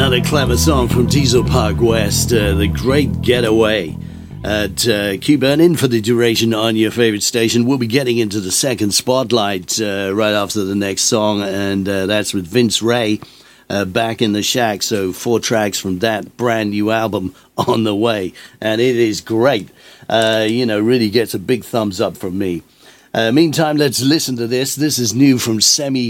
Another clever song from Diesel Park West, The Great Getaway. Keep in for the duration on your favorite station. We'll be getting into the second spotlight right after the next song, and that's with Vince Ray, Back in the Shack. So 4 tracks from that brand new album on the way, and it is great. Really gets a big thumbs up from me. Meantime, let's listen to this. This is new from Semi